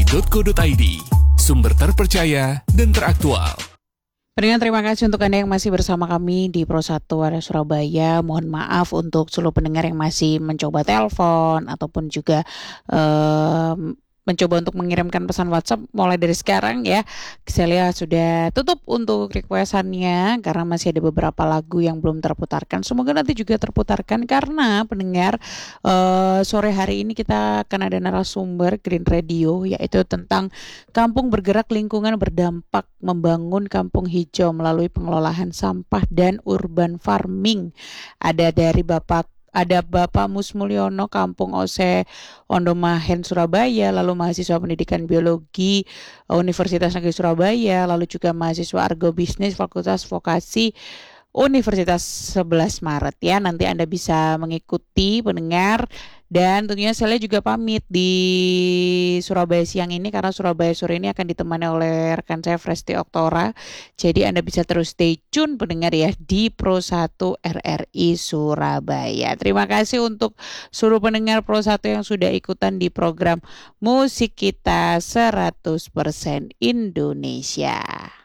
pro1.co.id, sumber terpercaya dan teraktual. Pendengar, terima kasih untuk Anda yang masih bersama kami di Pro1 Area Surabaya. Mohon maaf untuk seluruh pendengar yang masih mencoba telepon ataupun juga mencoba untuk mengirimkan pesan WhatsApp. Mulai dari sekarang ya, saya lihat sudah tutup untuk requestannya karena masih ada beberapa lagu yang belum terputarkan. Semoga nanti juga terputarkan karena pendengar, sore hari ini kita akan ada narasumber Green Radio, yaitu tentang kampung bergerak lingkungan berdampak membangun kampung hijau melalui pengelolaan sampah dan urban farming. Ada Bapak Musmulyono, Kampung Ose, Ondomahen, Surabaya, lalu mahasiswa pendidikan biologi Universitas Negeri Surabaya, lalu juga mahasiswa Argo-Bisnis Fakultas Vokasi Universitas 11 Maret ya. Nanti Anda bisa mengikuti, pendengar, dan tentunya saya juga pamit di Surabaya siang ini karena Surabaya sore ini akan ditemani oleh rekan saya Fresti Oktora. Jadi Anda bisa terus stay tune, pendengar ya, di Pro1 RRI Surabaya. Terima kasih untuk seluruh pendengar Pro1 yang sudah ikutan di program Musik Kita 100% Indonesia.